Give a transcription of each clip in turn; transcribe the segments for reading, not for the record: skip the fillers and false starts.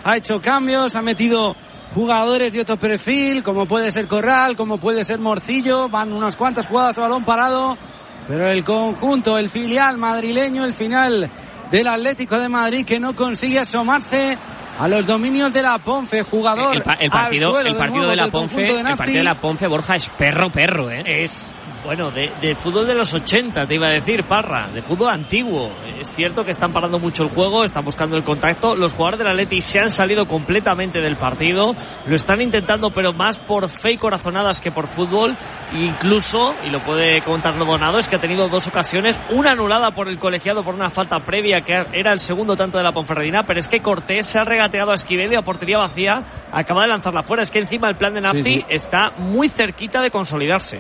ha hecho cambios, ha metido jugadores de otro perfil, como puede ser Corral, como puede ser Morcillo. Van unas cuantas jugadas a balón parado, pero el conjunto, el filial madrileño, el final del Atlético de Madrid, que no consigue asomarse a los dominios de la Ponfe. Jugador el partido de la Ponfe, Borja, es perro, Es, bueno, de fútbol de los 80, te iba a decir, Parra, de fútbol antiguo. Es cierto que están parando mucho el juego, están buscando el contacto. Los jugadores del Atleti se han salido completamente del partido, lo están intentando, pero más por fe y corazonadas que por fútbol. Incluso, y lo puede contarlo Donado, es que ha tenido 2 ocasiones, una anulada por el colegiado por una falta previa, que era el segundo tanto de la Ponferradina, pero es que Cortés se ha regateado a Esquivel y a portería vacía acaba de lanzarla fuera. Es que encima el plan de Nafti está muy cerquita de consolidarse.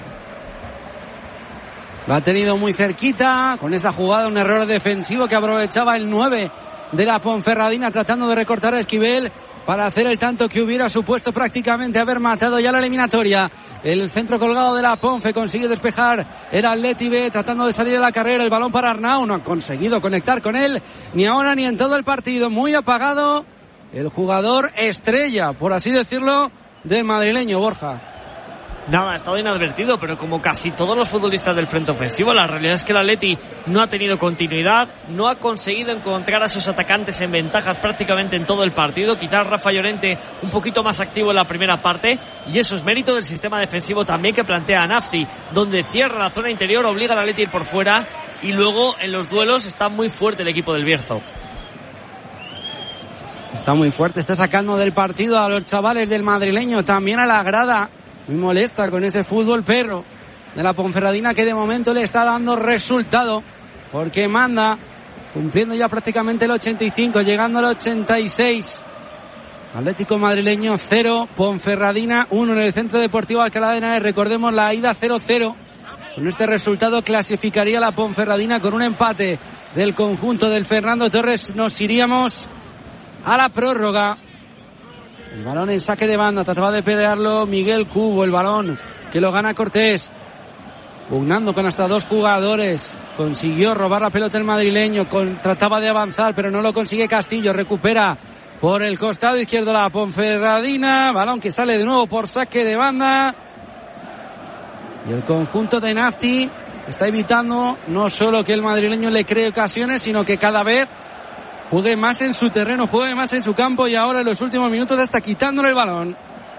Lo ha tenido muy cerquita, con esa jugada, un error defensivo que aprovechaba el 9 de la Ponferradina, tratando de recortar a Esquivel para hacer el tanto que hubiera supuesto prácticamente haber matado ya la eliminatoria. El centro colgado de la Ponfe consigue despejar el Atleti B, tratando de salir a la carrera. El balón para Arnau, no ha conseguido conectar con él, ni ahora ni en todo el partido. Muy apagado el jugador estrella, por así decirlo, del madrileño, Borja. Nada, ha estado inadvertido, pero como casi todos los futbolistas del frente ofensivo, la realidad es que el Atleti no ha tenido continuidad, no ha conseguido encontrar a sus atacantes en ventajas prácticamente en todo el partido. Quizás Rafa Llorente un poquito más activo en la primera parte, y eso es mérito del sistema defensivo también que plantea Nafti, donde cierra la zona interior, obliga al Atleti a ir por fuera, y luego en los duelos está muy fuerte el equipo del Bierzo. Está muy fuerte, está sacando del partido a los chavales del madrileño, también a la grada. Muy molesta con ese fútbol perro de la Ponferradina, que de momento le está dando resultado, porque manda, cumpliendo ya prácticamente el 85, llegando al 86. Atlético madrileño 0, Ponferradina 1 en el Centro Deportivo Alcalá de Henares. Recordemos la ida 0-0. Con este resultado clasificaría la Ponferradina. Con un empate del conjunto del Fernando Torres nos iríamos a la prórroga. El balón en saque de banda, trataba de pelearlo Miguel Cubo, el balón que lo gana Cortés, pugnando con hasta 2 jugadores, consiguió robar la pelota el madrileño, trataba de avanzar pero no lo consigue Castillo, recupera por el costado izquierdo la Ponferradina, balón que sale de nuevo por saque de banda, y el conjunto de Nafti está evitando no solo que el madrileño le cree ocasiones, sino que cada vez juegue más en su terreno, juegue más en su campo, y ahora en los últimos minutos está quitándole el balón.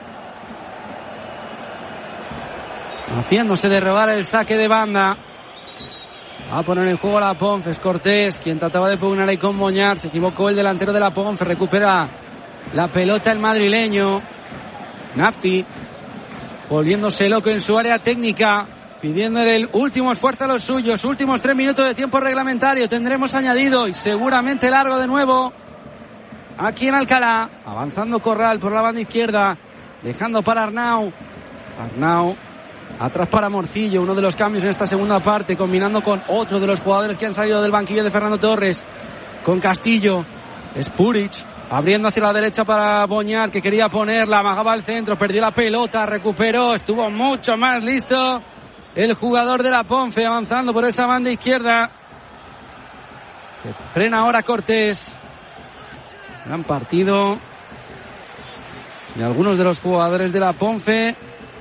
Haciéndose de robar el saque de banda. Va a poner en juego la Ponfe. Es Cortés quien trataba de pugnar ahí con Moñar. Se equivocó el delantero de la Ponfe. Recupera la pelota el madrileño. Nafti volviéndose loco en su área técnica, pidiéndole el último esfuerzo a los suyos. Últimos 3 minutos de tiempo reglamentario. Tendremos añadido y seguramente largo de nuevo aquí en Alcalá. Avanzando Corral por la banda izquierda, dejando para Arnau. Arnau atrás para Morcillo. Uno de los cambios en esta segunda parte, combinando con otro de los jugadores que han salido del banquillo de Fernando Torres, con Castillo. Spuric abriendo hacia la derecha para Boñar, que quería ponerla, amagaba al centro, perdió la pelota, recuperó, estuvo mucho más listo el jugador de la Ponfe, avanzando por esa banda izquierda. Se frena ahora Cortés. Gran partido de algunos de los jugadores de la Ponfe.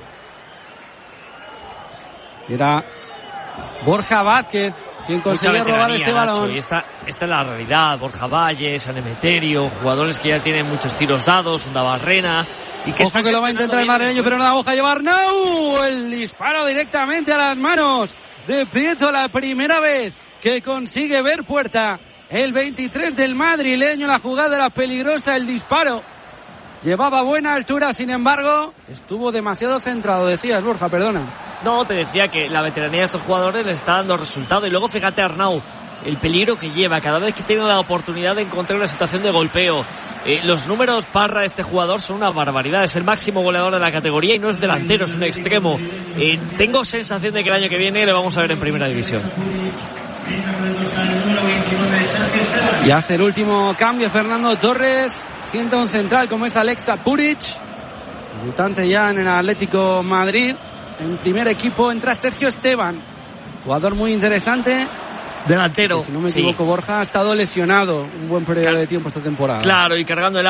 Era Borja Vázquez quien consiguió robar ese balón. Nacho, y esta es la realidad. Borja Valle, San Emeterio, jugadores que ya tienen muchos tiros dados, un Dabarrena. Y que ojo que lo va a intentar el madrileño, pero no la hoja llevar. ¡No! El disparo directamente a las manos de Prieto, la primera vez que consigue ver puerta. El 23 del madrileño, la jugada era peligrosa, el disparo llevaba buena altura, sin embargo, estuvo demasiado centrado, decías, Borja, perdona. No, te decía que la veteranía de estos jugadores le está dando resultado. Y luego fíjate Arnau, el peligro que lleva cada vez que tiene la oportunidad de encontrar una situación de golpeo. Los números Parra de este jugador son una barbaridad. Es el máximo goleador de la categoría y no es delantero, es un extremo. Tengo sensación de que el año que viene le vamos a ver en primera división. Y hace el último cambio Fernando Torres. Sienta un central como es Alexa Puric, debutante ya en el Atlético Madrid. En primer equipo entra Sergio Esteban, jugador muy interesante. Delantero. Que, si no me equivoco, Borja ha estado lesionado un buen periodo de tiempo esta temporada. Claro, y cargando el